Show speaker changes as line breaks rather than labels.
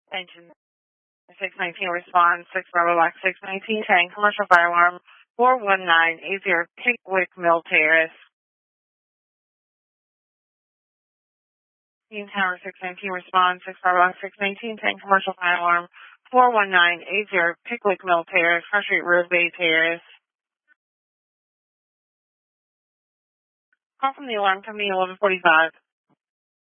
Engine 619 response, 6 Bravo Box 619, 10, commercial fire alarm 41980 Pickwick Mill Terrace. Team Tower 619 response, 6 Bravo Box 619, 10, commercial fire alarm 41980 Pickwick Mill Terrace, Front Street Rose Bay Terrace. Call from the alarm company 1145.